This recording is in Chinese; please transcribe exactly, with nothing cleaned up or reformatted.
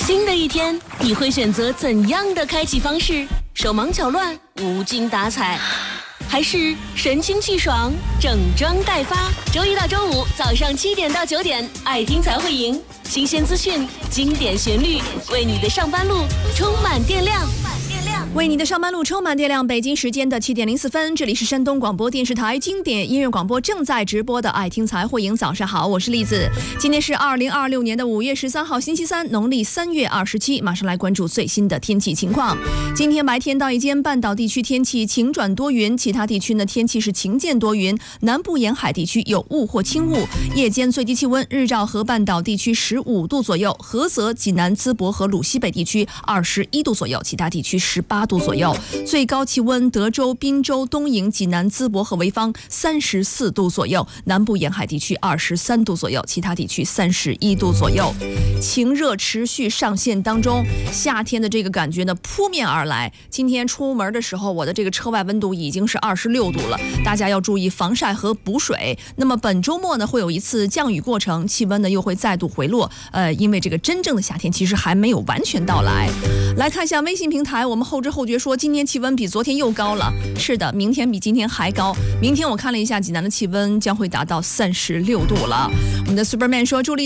新的一天，你会选择怎样的开启方式？手忙脚乱、无精打采，还是神清气爽、整装待发？周一到周五早上七点到九点，爱听才会赢，新鲜资讯、经典旋律，为你的上班路充满电量。 为你的上班路充满电量。北京时间的七点零四分，这里是山东广播电视台经典音乐广播正在直播的爱听才会赢。早上好，我是栗子。今天是二零二六年的五月十三号，星期三，农历三月二十七。马上来关注最新的天气情况。今天白天到夜间，半岛地区天气晴转多云，其他地区呢天气是晴间多云，南部沿海地区有雾或轻雾。夜间最低气温，日照河半岛地区十五度左右，菏泽、济南、淄博和鲁西北地区二十一度左右，其他地区十八度左右。最高气温，德州、滨州、东营、济南、淄博和潍坊三十四度左右，南部沿海地区二十三度左右，其他地区三十一度左右。晴热持续上线当中，夏天的这个感觉呢扑面而来。今天出门的时候，我的这个车外温度已经是二十六度了，大家要注意防晒和补水。那么本周末呢会有一次降雨过程，气温呢又会再度回落。呃，因为这个真正的夏天其实还没有完全到来。来看一下微信平台，我们后知后觉说今天气温比昨天又高了。是的，明天比今天还高。明天我看了一下济南的气温将会达到三十六度了。我们的 Superman 说，祝力